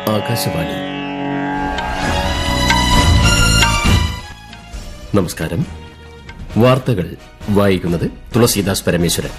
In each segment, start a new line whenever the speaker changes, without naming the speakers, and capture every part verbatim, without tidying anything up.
ആകാശവാണി. നമസ്കാരം. വാർത്തകൾ വായിക്കുന്നത് തുളസീദാസ് പരമേശ്വരൻ.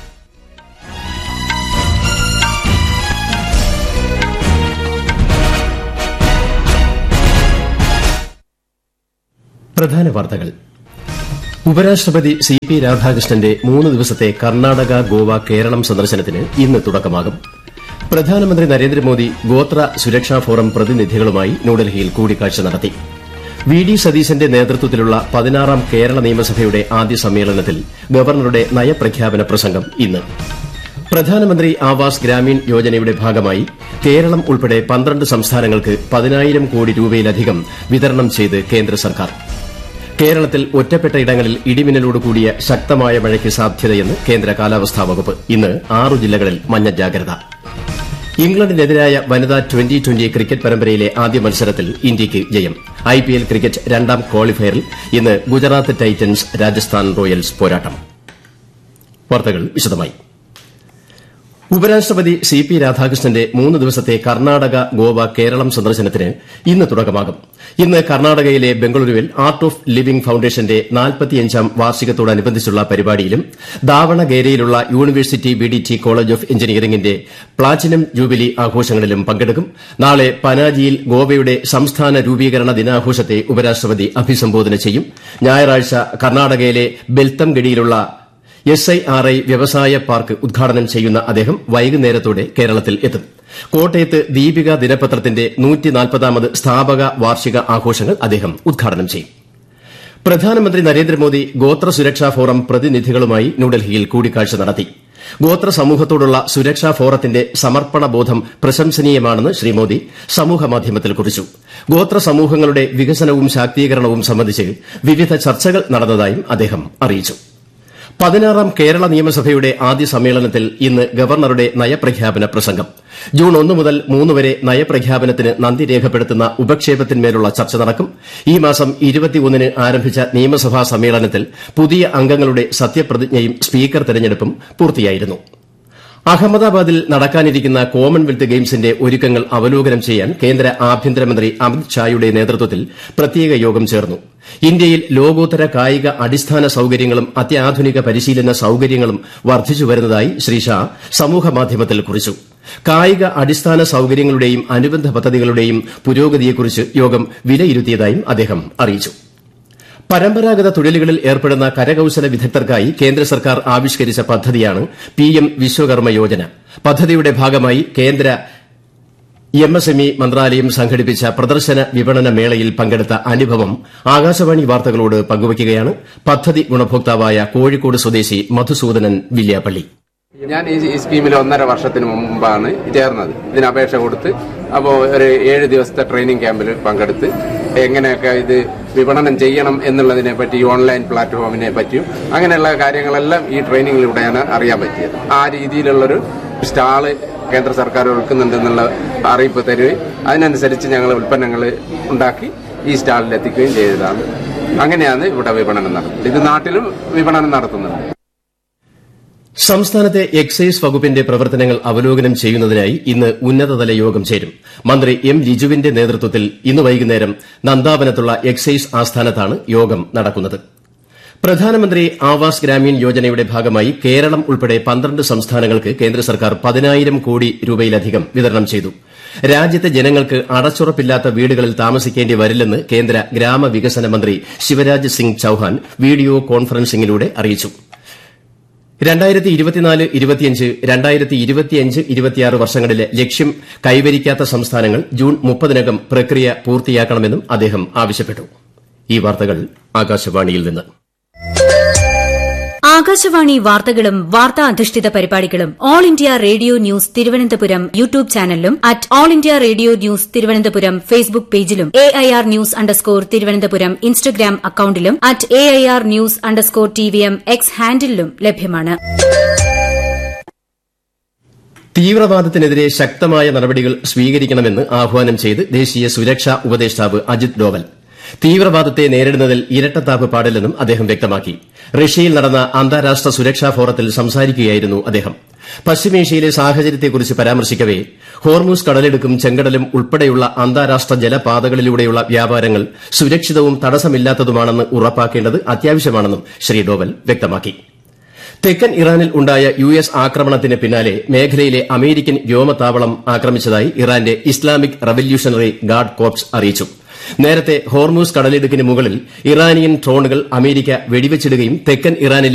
പ്രധാന വാർത്തകൾ. ഉപരാഷ്ട്രപതി സി പി രാധാകൃഷ്ണന്റെ മൂന്ന് ദിവസത്തെ കർണാടക, ഗോവ, കേരളം സന്ദർശനത്തിന് ഇന്ന് തുടക്കമാകും. പ്രധാനമന്ത്രി നരേന്ദ്രമോദി ഗോത്ര സുരക്ഷാ ഫോറം പ്രതിനിധികളുമായി ന്യൂഡൽഹിയിൽ കൂടിക്കാഴ്ച നടത്തി. വി ഡി സതീശന്റെ നേതൃത്വത്തിലുള്ള പതിനാറാം കേരള നിയമസഭയുടെ ആദ്യ സമ്മേളനത്തിൽ ഗവർണറുടെ നയപ്രഖ്യാപന പ്രസംഗം ഇന്ന്. പ്രധാനമന്ത്രി ആവാസ് ഗ്രാമീൺ യോജനയുടെ ഭാഗമായി കേരളം ഉൾപ്പെടെ പന്ത്രണ്ട് സംസ്ഥാനങ്ങൾക്ക് പതിനായിരം കോടി രൂപയിലധികം വിതരണം ചെയ്ത് കേന്ദ്ര സർക്കാർ. കേരളത്തിൽ ഒറ്റപ്പെട്ട ഇടങ്ങളിൽ ഇടിമിന്നലോടുകൂടിയ ശക്തമായ മഴയ്ക്ക് സാധ്യതയെന്ന് കേന്ദ്ര കാലാവസ്ഥാ വകുപ്പ്. ഇന്ന് ആറു ജില്ലകളിൽ മഞ്ഞ ജാഗ്രത. ഇംഗ്ലണ്ടിനെതിരായ വനിതാ ട്വന്റി ട്വന്റി ക്രിക്കറ്റ് പരമ്പരയിലെ ആദ്യ മത്സരത്തിൽ ഇന്ത്യയ്ക്ക് ജയം. ഐപിഎൽ ക്രിക്കറ്റ് രണ്ടാം ക്വാളിഫയറിൽ ഇന്ന് ഗുജറാത്ത് ടൈറ്റൻസ് രാജസ്ഥാൻ റോയൽസ് പോരാട്ടം. വാർത്തകൾ വിശദമായി. ഉപരാഷ്ട്രപതി സി പി രാധാകൃഷ്ണന്റെ മൂന്ന് ദിവസത്തെ കർണാടക, ഗോവ, കേരളം സന്ദർശനത്തിന് ഇന്ന് തുടക്കമാകും. ഇന്ന് കർണാടകയിലെ ബംഗളൂരുവിൽ ആർട്ട് ഓഫ് ലിവിംഗ് ഫൌണ്ടേഷന്റെ നാൽപ്പത്തിയഞ്ചാം വാർഷികത്തോടനുബന്ധിച്ചുള്ള പരിപാടിയിലും ദാവണഗേരയിലുള്ള university B D T college of എഞ്ചിനീയറിംഗിന്റെ പ്ലാറ്റിനം ജൂബിലി ആഘോഷങ്ങളിലും പങ്കെടുക്കും. നാളെ പനാജിയിൽ ഗോവയുടെ സംസ്ഥാന രൂപീകരണ ദിനാഘോഷത്തെ ഉപരാഷ്ട്രപതി അഭിസംബോധന ചെയ്യും. ഞായറാഴ്ച കർണാടകയിലെ ബെൽത്തംഗഡിയിലുള്ള എസ് ഐ ആർ ഐ വ്യവസായ പാർക്ക് ഉദ്ഘാടനം ചെയ്യുന്ന അദ്ദേഹം വൈകുന്നേരത്തോടെ കേരളത്തിൽ എത്തും. കോട്ടയത്ത് ദീപിക ദിനപത്രത്തിന്റെ നൂറ്റിനാൽപ്പതാമത് സ്ഥാപക വാർഷിക ആഘോഷങ്ങൾ അദ്ദേഹം ഉദ്ഘാടനം ചെയ്യും. പ്രധാനമന്ത്രി നരേന്ദ്രമോദി ഗോത്ര സുരക്ഷാ ഫോറം പ്രതിനിധികളുമായി ന്യൂഡൽഹിയിൽ കൂടിക്കാഴ്ച നടത്തി. ഗോത്ര സമൂഹത്തോടുള്ള സുരക്ഷാ ഫോറത്തിന്റെ സമർപ്പണബോധം പ്രശംസനീയമാണെന്ന് ശ്രീ മോദി സമൂഹമാധ്യമത്തിൽ കുറിച്ചു. ഗോത്ര സമൂഹങ്ങളുടെ വികസനവും ശാക്തീകരണവും സംബന്ധിച്ച് വിവിധ ചർച്ചകൾ നടന്നതായും അദ്ദേഹം അറിയിച്ചു. പതിനാറാം കേരള നിയമസഭയുടെ ആദ്യ സമ്മേളനത്തിൽ ഇന്ന് ഗവർണറുടെ നയപ്രഖ്യാപന പ്രസംഗം. ജൂൺ ഒന്ന് മുതൽ മൂന്ന് വരെ നയപ്രഖ്യാപനത്തിന് നന്ദി രേഖപ്പെടുത്തുന്ന ഉപക്ഷേപത്തിന്മേലുള്ള ചർച്ച നടക്കും. ഈ മാസം ഇരുപത്തിയൊന്നിന് ആരംഭിച്ച നിയമസഭാ സമ്മേളനത്തിൽ പുതിയ അംഗങ്ങളുടെ സത്യപ്രതിജ്ഞയും സ്പീക്കർ തെരഞ്ഞെടുപ്പും പൂർത്തിയായിരുന്നു. അഹമ്മദാബാദിൽ നടക്കാനിരിക്കുന്ന കോമൺവെൽത്ത് ഗെയിംസിന്റെ ഒരുക്കങ്ങൾ അവലോകനം ചെയ്യാൻ കേന്ദ്ര ആഭ്യന്തരമന്ത്രി അമിത് ഷായുടെ നേതൃത്വത്തിൽ പ്രത്യേക യോഗം ചേർന്നു. ഇന്ത്യയിൽ ലോകോത്തര കായിക അടിസ്ഥാന സൌകര്യങ്ങളും അത്യാധുനിക പരിശീലന സൌകര്യങ്ങളും വർദ്ധിച്ചുവരുന്നതായി ശ്രീ ഷാ സമൂഹമാധ്യമത്തിൽ കുറിച്ചു. കായിക അടിസ്ഥാന സൌകര്യങ്ങളുടെയും അനുബന്ധ പദ്ധതികളുടെയും പുരോഗതിയെക്കുറിച്ച് യോഗം വിലയിരുത്തിയതായും അദ്ദേഹം അറിയിച്ചു. പരമ്പരാഗത തൊഴിലുകളിൽ ഏർപ്പെടുന്ന കരകൌശല വിദഗ്ധർക്കായി കേന്ദ്ര സർക്കാർ ആവിഷ്കരിച്ച പദ്ധതിയാണ് പി എം വിശ്വകർമ്മ യോജന. പദ്ധതിയുടെ ഭാഗമായി കേന്ദ്ര എം എസ് എം ഇ മന്ത്രാലയം സംഘടിപ്പിച്ച പ്രദർശന വിപണന മേളയിൽ പങ്കെടുത്ത അനുഭവം ആകാശവാണി വാർത്തകളോട് പങ്കുവയ്ക്കുകയാണ് പദ്ധതി ഗുണഭോക്താവായ കോഴിക്കോട് സ്വദേശി മധുസൂദനൻ വില്യാപ്പള്ളി.
ഞാൻ ഈ സ്കീമിൽ ഒന്നര വർഷത്തിന് മുമ്പാണ് ചേർന്നത്. ഇതിന് അപേക്ഷ കൊടുത്ത് അപ്പോൾ ഒരു ഏഴ് ദിവസത്തെ ട്രെയിനിങ് ക്യാമ്പിൽ പങ്കെടുത്ത് എങ്ങനെയൊക്കെ ഇത് വിപണനം ചെയ്യണം എന്നുള്ളതിനെ പറ്റി, ഓൺലൈൻ പ്ലാറ്റ്ഫോമിനെ പറ്റിയും അങ്ങനെയുള്ള കാര്യങ്ങളെല്ലാം ഈ ട്രെയിനിങ്ങിലൂടെയാണ് അറിയാൻ പറ്റിയത്. ആ രീതിയിലുള്ളൊരു സ്റ്റാള് കേന്ദ്ര സർക്കാർ ഒരുക്കുന്നുണ്ടെന്നുള്ള അറിയിപ്പ് തരുകയും അതിനനുസരിച്ച് ഞങ്ങൾ ഉൽപ്പന്നങ്ങൾ ഉണ്ടാക്കി ഈ സ്റ്റാളിൽ എത്തിക്കുകയും ചെയ്തതാണ്. അങ്ങനെയാണ് ഇവിടെ വിപണനം നടത്തുന്നത്. ഇത് നാട്ടിലും വിപണനം നടത്തുന്നുണ്ട്.
സംസ്ഥാനത്തെ എക്സൈസ് വകുപ്പിന്റെ പ്രവർത്തനങ്ങൾ അവലോകനം ചെയ്യുന്നതിനായി ഇന്ന് ഉന്നതതല യോഗം ചേരും. മന്ത്രി എം ലിജുവിന്റെ നേതൃത്വത്തിൽ ഇന്ന് വൈകുന്നേരം നന്ദാവനത്തുള്ള എക്സൈസ് ആസ്ഥാനത്താണ് യോഗം നടക്കുന്നത്. പ്രധാനമന്ത്രി ആവാസ് ഗ്രാമീൺ യോജനയുടെ ഭാഗമായി കേരളം ഉൾപ്പെടെ പന്ത്രണ്ട് സംസ്ഥാനങ്ങൾക്ക് കേന്ദ്ര സർക്കാർ പതിനായിരം കോടി രൂപയിലധികം വിതരണം ചെയ്തു. രാജ്യത്തെ ജനങ്ങൾക്ക് അടച്ചുറപ്പില്ലാത്ത വീടുകളിൽ താമസിക്കേണ്ടി വരില്ലെന്ന് കേന്ദ്ര ഗ്രാമവികസന മന്ത്രി ശിവരാജ് സിംഗ് ചൌഹാൻ വീഡിയോ കോൺഫറൻസിംഗിലൂടെ അറിയിച്ചു. രണ്ടായിരത്തി ഇരുപത്തിനാല് ഇരുപത്തിയഞ്ച് രണ്ടായിരത്തി ഇരുപത്തിയഞ്ച് ഇരുപത്തിയാറ് വർഷങ്ങളിലെ ലക്ഷ്യം കൈവരിക്കാത്ത സംസ്ഥാനങ്ങൾ ജൂൺ മുപ്പതിനകം പ്രക്രിയ പൂർത്തിയാക്കണമെന്നും അദ്ദേഹം ആവശ്യപ്പെട്ടു. ഈ വാർത്തകൾ ആകാശവാണിയിൽ നിന്ന്.
ആകാശവാണി വാർത്തകളും വാർത്താ അധിഷ്ഠിത പരിപാടികളും all India radio news Thiruvananthapuram YouTube ചാനലിലും at all India radio news Thiruvananthapuram Facebook പേജിലും A I R news underscore Thiruvananthapuram Instagram അക്കൌണ്ടിലും at A I R news underscore T V M X ഹാൻഡിലും ലഭ്യമാണ്.
തീവ്രവാദത്തിനെതിരെ ശക്തമായ നടപടികൾ സ്വീകരിക്കണമെന്ന് ആഹ്വാനം ചെയ്ത് ദേശീയ സുരക്ഷാ ഉപദേഷ്ടാവ് അജിത് ഡോവൽ. തീവ്രവാദത്തെ നേരിടുന്നതിൽ ഇരട്ടത്താപ്പ് പാടില്ലെന്നും അദ്ദേഹം വ്യക്തമാക്കി. റഷ്യയിൽ നടന്ന അന്താരാഷ്ട്ര സുരക്ഷാ ഫോറത്തിൽ സംസാരിക്കുകയായിരുന്നു അദ്ദേഹം. പശ്ചിമേഷ്യയിലെ സാഹചര്യത്തെക്കുറിച്ച് പരാമർശിക്കവെ ഹോർമൂസ് കടലിടുക്കും ചെങ്കടലും ഉൾപ്പെടെയുള്ള അന്താരാഷ്ട്ര ജലപാതകളിലൂടെയുള്ള വ്യാപാരങ്ങൾ സുരക്ഷിതവും തടസ്സമില്ലാത്തതുമാണെന്ന് ഉറപ്പാക്കേണ്ടത് അത്യാവശ്യമാണെന്നും ശ്രീ ഡോവൽ വ്യക്തമാക്കി. തെക്കൻ ഇറാനിൽ ഉണ്ടായ യു എസ് ആക്രമണത്തിന് പിന്നാലെ മേഖലയിലെ അമേരിക്കൻ വ്യോമതാവളം ആക്രമിച്ചതായി ഇറാന്റെ ഇസ്ലാമിക് റവല്യൂഷണറി ഗാർഡ് കോർപ്സ് അറിയിച്ചു. നേരത്തെ ഹോർമൂസ് കടലിടുക്കിന് മുകളിൽ ഇറാനിയൻ ഡ്രോണുകൾ അമേരിക്ക വെടിവച്ചിടുകയും തെക്കൻ ഇറാനിലെ